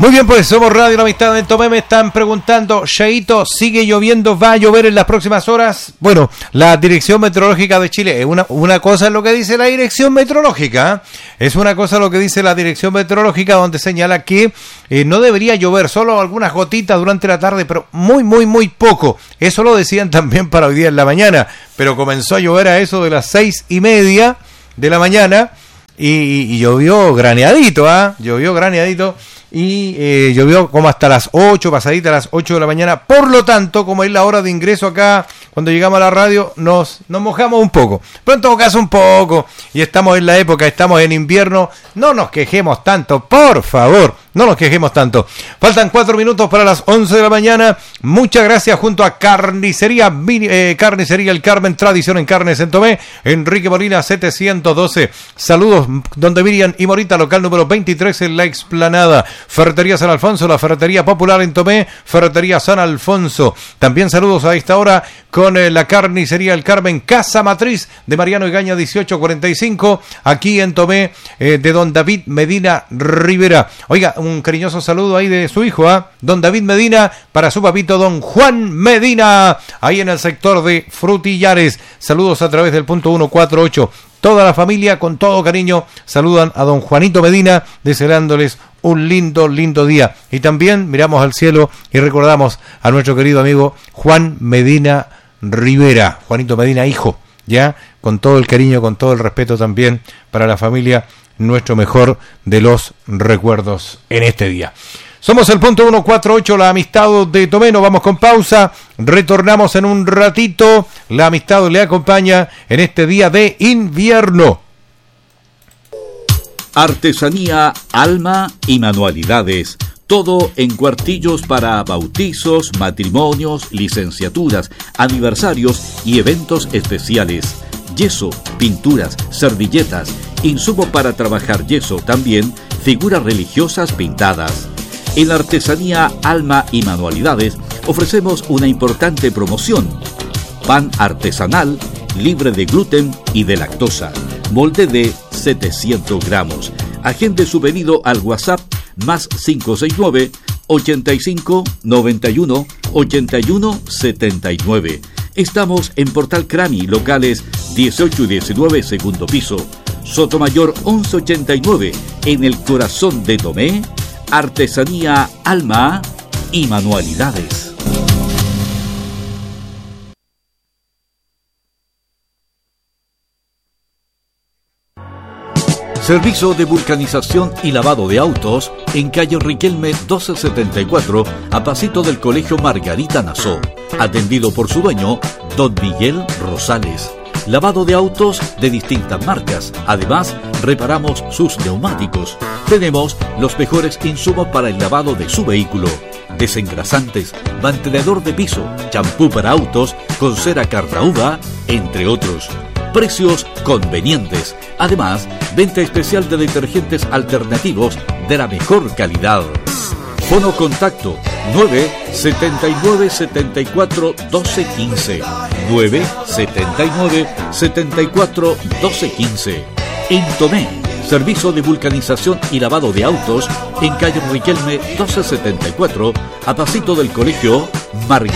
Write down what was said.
Muy bien, pues somos Radio La Amistad en Tomé. Me están preguntando, Cheito, ¿sigue lloviendo? ¿Va a llover en las próximas horas? Bueno, la Dirección Meteorológica de Chile, una cosa es lo que dice la Dirección Meteorológica, es una cosa lo que dice la Dirección Meteorológica, donde señala que no debería llover, solo algunas gotitas durante la tarde, pero muy poco. Eso lo decían también para hoy día en la mañana, pero comenzó a llover a eso de las 6:30 de la mañana y llovió graneadito, llovió graneadito. Y llovió como hasta las 8, pasadita a las 8 de la mañana. Por lo tanto, como es la hora de ingreso acá, cuando llegamos a la radio, nos mojamos un poco. Pero en todo caso un poco. Y estamos en la época, estamos en invierno. No nos quejemos tanto, por favor. No nos quejemos tanto. Faltan 4 minutos para las 11 de la mañana. Muchas gracias junto a Carnicería El Carmen, tradición en carnes en Tomé. Enrique Molina 712. Saludos donde Miriam y Morita, local número 23 en La Explanada. Ferretería San Alfonso, la ferretería popular en Tomé, Ferretería San Alfonso. También saludos a esta hora con la Carnicería El Carmen, Casa Matriz de Mariano Egaña 1845, aquí en Tomé, de don David Medina Rivera. Oiga, un cariñoso saludo ahí de su hijo, don David Medina, para su papito don Juan Medina, ahí en el sector de Frutillares. Saludos a través del punto 148. Toda la familia, con todo cariño, saludan a don Juanito Medina, deseándoles un lindo día. Y también miramos al cielo y recordamos a nuestro querido amigo Juan Medina Rivera, Juanito Medina, hijo, ya, con todo el cariño, con todo el respeto también para la familia, nuestro mejor de los recuerdos en este día. Somos el punto 148, la Amistad de Tomé. Nos vamos con pausa, retornamos en un ratito. La Amistad le acompaña en este día de invierno. Artesanía, alma y manualidades. Todo en cuartillos para bautizos, matrimonios, licenciaturas, aniversarios y eventos especiales. Yeso, pinturas, servilletas, insumo para trabajar yeso, también figuras religiosas pintadas. En la Artesanía, Alma y Manualidades ofrecemos una importante promoción. Pan artesanal, libre de gluten y de lactosa. Molde de 700 gramos. Agende su pedido al WhatsApp más 569 85 91 81 79. Estamos en Portal Crami, locales 18 y 19, segundo piso. Sotomayor 1189, en el corazón de Tomé. Artesanía, alma y manualidades. Servicio de vulcanización y lavado de autos en calle Riquelme 1274, a pasito del Colegio Margarita Nassau. Atendido por su dueño, don Miguel Rosales. Lavado de autos de distintas marcas. Además, reparamos sus neumáticos. Tenemos los mejores insumos para el lavado de su vehículo. Desengrasantes, mantenedor de piso, champú para autos, con cera Carrauda, entre otros. Precios convenientes. Además, venta especial de detergentes alternativos de la mejor calidad. Fono contacto 979 74 12 15. 979 74 12 15. En Tomé, servicio de vulcanización y lavado de autos en calle Riquelme 1274, a pasito del Colegio Margarita.